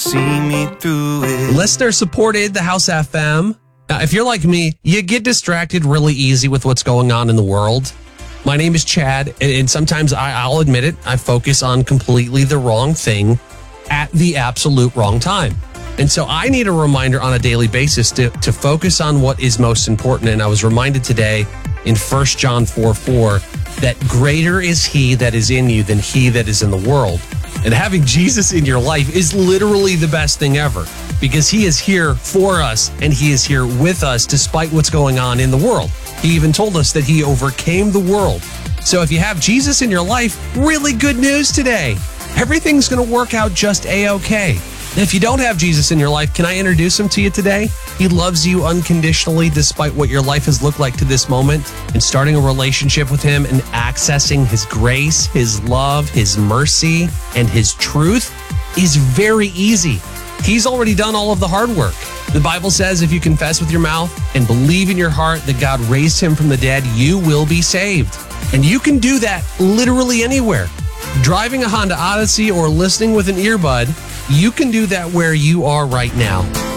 see me through it. Listener supported the House FM. Now, if you're like me, you get distracted really easy with what's going on in the world. My name is Chad, and sometimes I'll admit it, I focus on completely the wrong thing at the absolute wrong time. And so I need a reminder on a daily basis to focus on what is most important. And I was reminded today in 1 John 4:4 that greater is he that is in you than he that is in the world. And having Jesus in your life is literally the best thing ever, because he is here for us and he is here with us despite what's going on in the world. He even told us that he overcame the world. So if you have Jesus in your life, really good news today. Everything's going to work out just A-okay. And if you don't have Jesus in your life, can I introduce him to you today? He loves you unconditionally despite what your life has looked like to this moment. And starting a relationship with him and accessing his grace, his love, his mercy, and his truth is very easy. He's already done all of the hard work. The Bible says if you confess with your mouth and believe in your heart that God raised him from the dead, you will be saved. And you can do that literally anywhere. Driving a Honda Odyssey or listening with an earbud, you can do that where you are right now.